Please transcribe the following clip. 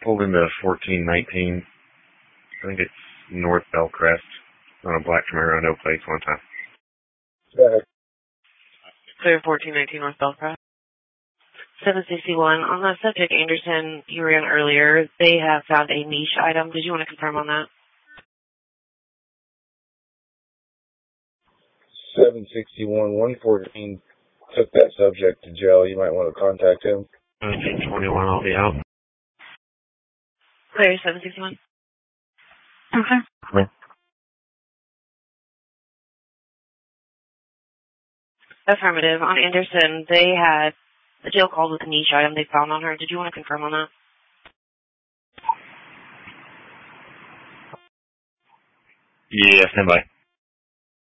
pulled into 1419. I think it's North Bellcrest on a black Camaro, no plates one time. Go ahead. Clear 1419 North Bellcrest. 761. On the subject Anderson you ran earlier, they have found a niche item. Did you want to confirm on that? 761, 114 took that subject to jail. You might want to contact him. 21, I'll be out. Clear 761. Okay. Come in. Affirmative. On Anderson, they had a jail call with a niche item they found on her. Did you want to confirm on that? Yeah, stand by.